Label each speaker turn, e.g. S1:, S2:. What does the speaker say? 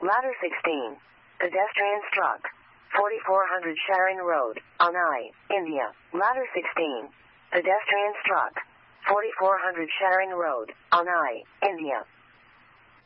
S1: Ladder 16. Pedestrian struck. 4400 Sharon Road, Anai, India. Ladder 16. Pedestrian struck. 4400 Sharon Road, Anai, India.